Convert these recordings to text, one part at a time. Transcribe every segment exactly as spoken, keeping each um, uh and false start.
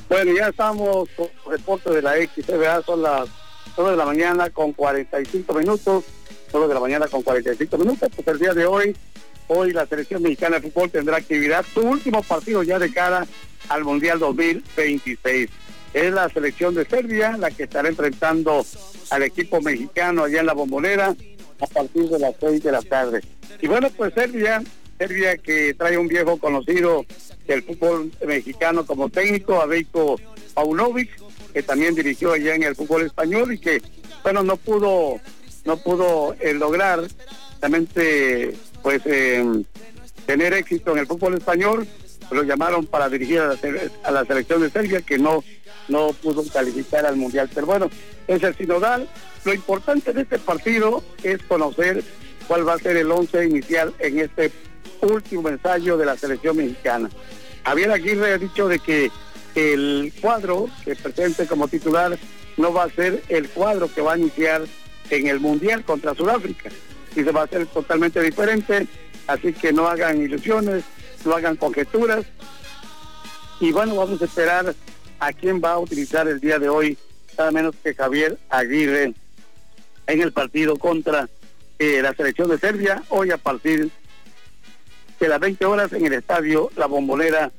Bueno, ya estamos con el reporte de la X T V A, son las nueve de la mañana con cuarenta y cinco minutos, nueve de la mañana con cuarenta y cinco minutos, pues el día de hoy, hoy la selección mexicana de fútbol tendrá actividad, su último partido ya de cara al Mundial dos mil veintiséis. Es la selección de Serbia la que estará enfrentando al equipo mexicano allá en la Bombonera a partir de las seis de la tarde. Y bueno, pues Serbia, Serbia que trae un viejo conocido del fútbol mexicano como técnico, a Veljko Paunovic, que también dirigió allá en el fútbol español y que, bueno, no pudo no pudo eh, lograr realmente pues eh, tener éxito en el fútbol español. Lo llamaron para dirigir a la, a la selección de Serbia, que no no pudo calificar al Mundial. Pero bueno, es el sinodal. Lo importante de este partido es conocer cuál va a ser el once inicial en este último ensayo de la selección mexicana. Javier Aguirre ha dicho de que el cuadro que presente como titular no va a ser el cuadro que va a iniciar en el Mundial contra Sudáfrica, y se va a hacer totalmente diferente, así que no hagan ilusiones, no hagan conjeturas, y bueno, vamos a esperar a quién va a utilizar el día de hoy, nada menos que Javier Aguirre, en el partido contra eh, la selección de Serbia, hoy a partir de las veinte horas en el estadio La Bombonera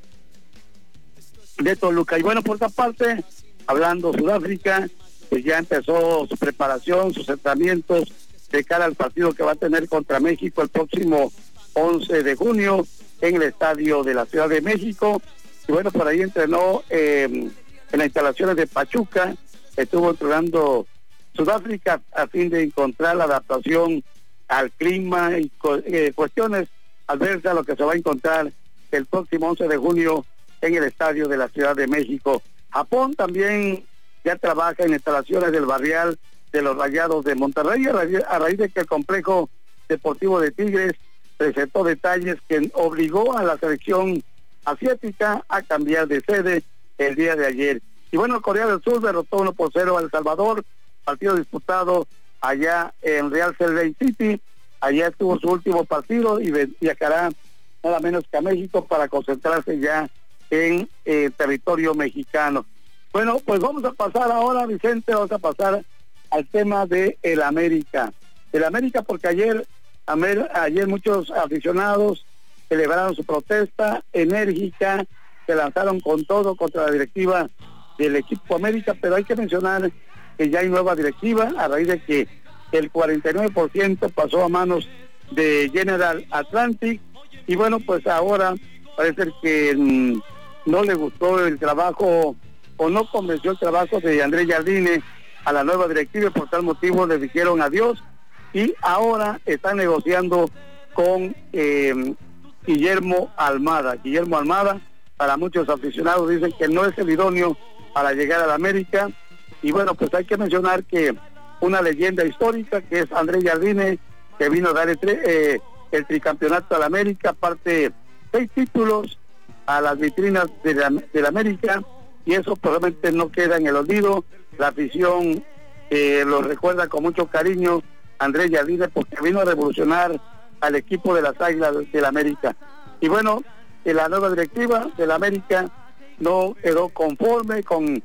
de Toluca. Y bueno, por otra parte, hablando Sudáfrica, pues ya empezó su preparación, sus entrenamientos de cara al partido que va a tener contra México el próximo once de junio en el estadio de la Ciudad de México. Y bueno, por ahí entrenó eh, en las instalaciones de Pachuca, estuvo entrenando Sudáfrica a fin de encontrar la adaptación al clima y eh, cuestiones adversas a lo que se va a encontrar el próximo once de junio en el estadio de la Ciudad de México. Japón también ya trabaja en instalaciones del barrial de los Rayados de Monterrey, a raíz, a raíz de que el complejo deportivo de Tigres presentó detalles que obligó a la selección asiática a cambiar de sede el día de ayer. Y bueno, Corea del Sur derrotó uno por cero a El Salvador, partido disputado allá en Real Salt Lake City. Allá estuvo su último partido y viajará nada menos que a México para concentrarse ya en eh, territorio mexicano. Bueno, pues vamos a pasar ahora, Vicente, vamos a pasar al tema de el América. El América, porque ayer, amer, ayer muchos aficionados celebraron su protesta enérgica, se lanzaron con todo contra la directiva del equipo América, pero hay que mencionar que ya hay nueva directiva a raíz de que el cuarenta y nueve por ciento pasó a manos de General Atlantic, y bueno, pues ahora parece que mmm, no le gustó el trabajo o no convenció el trabajo de Andrés Jardine a la nueva directiva, y por tal motivo le dijeron adiós, y ahora están negociando con eh, Guillermo Almada. Guillermo Almada, para muchos aficionados dicen que no es el idóneo para llegar a la América, y bueno, pues hay que mencionar que una leyenda histórica que es Andrés Jardine, que vino a dar el, eh, el tricampeonato a la América, aparte seis títulos a las vitrinas de la, de la América, y eso probablemente no queda en el olvido. La afición eh, lo recuerda con mucho cariño Andrés Jardine, porque vino a revolucionar al equipo de las Águilas de la América. Y bueno, eh, la nueva directiva de la América no quedó conforme con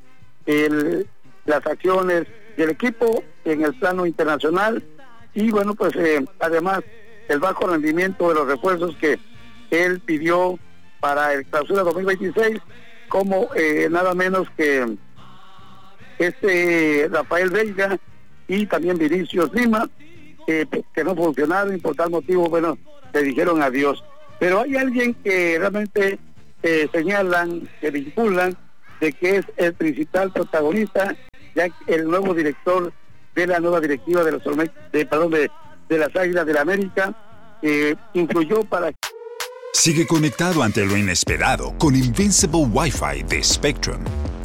el, las acciones del equipo en el plano internacional, y bueno, pues eh, además el bajo rendimiento de los refuerzos que él pidió para el clausura dos mil veintiséis, como eh, nada menos que este Rafael Veiga y también Vinicius Lima, eh, que no funcionaron, y por tal motivo, bueno, le dijeron adiós. Pero hay alguien que realmente eh, señalan, que vinculan, de que es el principal protagonista, ya que el nuevo director de la nueva directiva de los de, perdón, de, de las Águilas de la América, eh, influyó para... Sigue conectado ante lo inesperado con Invincible Wi-Fi de Spectrum.